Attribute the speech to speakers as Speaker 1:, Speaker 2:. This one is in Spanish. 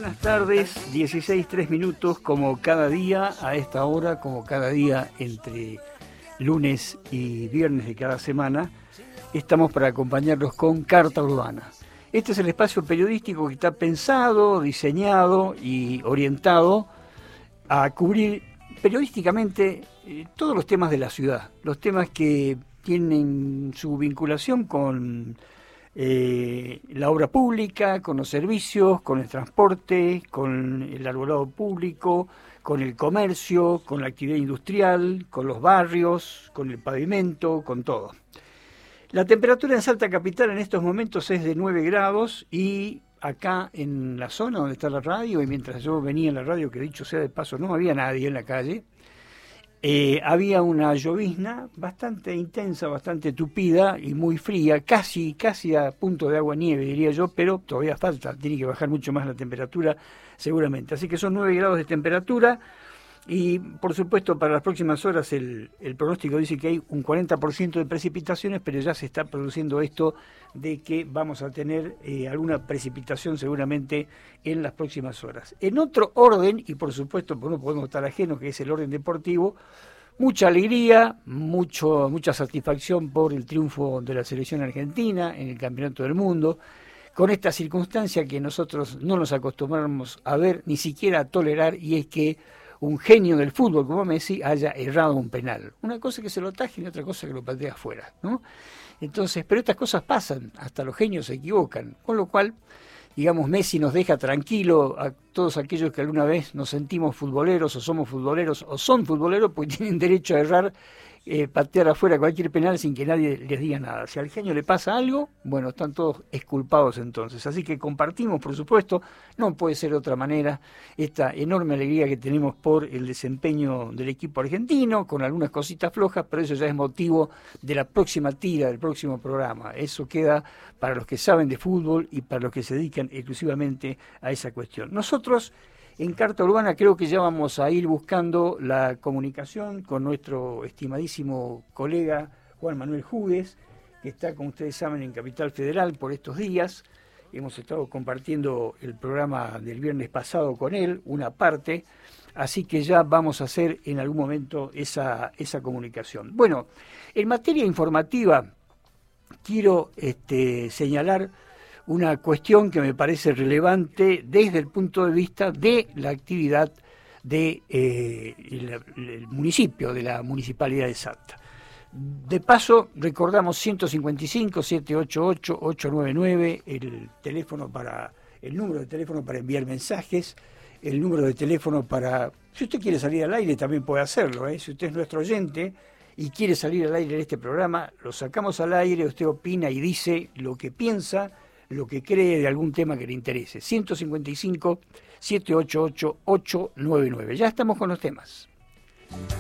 Speaker 1: Buenas tardes, 16:03, como cada día, a esta hora, como cada día entre lunes y viernes de cada semana, estamos para acompañarlos con Carta Urbana. Este es el espacio periodístico que está pensado, diseñado y orientado a cubrir periodísticamente todos los temas de la ciudad, los temas que tienen su vinculación con la obra pública, con los servicios, con el transporte, con el arbolado público, con el comercio, con la actividad industrial, con los barrios, con el pavimento, con todo. La temperatura en Salta Capital en estos momentos es de 9 grados y acá en la zona donde está la radio, y mientras yo venía en la radio, que dicho sea de paso, no había nadie en la calle, había una llovizna bastante intensa, bastante tupida y muy fría, casi a punto de agua-nieve, diría yo, pero todavía falta, tiene que bajar mucho más la temperatura seguramente. Así que son 9 grados de temperatura y, por supuesto, para las próximas horas el pronóstico dice que hay un 40% de precipitaciones, pero ya se está produciendo esto de que vamos a tener alguna precipitación seguramente en las próximas horas. En otro orden, y por supuesto pues no podemos estar ajenos, que es el orden deportivo, mucha alegría, mucha satisfacción por el triunfo de la selección argentina en el Campeonato del Mundo, con esta circunstancia que nosotros no nos acostumbramos a ver, ni siquiera a tolerar, y es que un genio del fútbol como Messi haya errado un penal. Una cosa que se lo ataje y otra cosa que lo patea afuera, ¿no? Entonces, pero estas cosas pasan, hasta los genios se equivocan, con lo cual, digamos, Messi nos deja tranquilo a todos aquellos que alguna vez nos sentimos futboleros o somos futboleros o son futboleros, pues tienen derecho a errar, patear afuera cualquier penal sin que nadie les diga nada. Si al genio le pasa algo, bueno, están todos exculpados entonces. Así que compartimos, por supuesto, no puede ser de otra manera, esta enorme alegría que tenemos por el desempeño del equipo argentino, con algunas cositas flojas, pero eso ya es motivo de la próxima tira, del próximo programa. Eso queda para los que saben de fútbol y para los que se dedican exclusivamente a esa cuestión. Nosotros, en Carta Urbana, creo que ya vamos a ir buscando la comunicación con nuestro estimadísimo colega Juan Manuel Júguez, que está, como ustedes saben, en Capital Federal por estos días. Hemos estado compartiendo el programa del viernes pasado con él, una parte, así que ya vamos a hacer en algún momento esa comunicación. Bueno, en materia informativa quiero señalar una cuestión que me parece relevante desde el punto de vista de la actividad del municipio, de la Municipalidad de Salta. De paso, recordamos 155-788-899, el número de teléfono para enviar mensajes, el número de teléfono para... Si usted quiere salir al aire, también puede hacerlo, ¿eh? Si usted es nuestro oyente y quiere salir al aire en este programa, lo sacamos al aire, usted opina y dice lo que piensa, lo que cree de algún tema que le interese. 155-788-899. Ya estamos con los temas.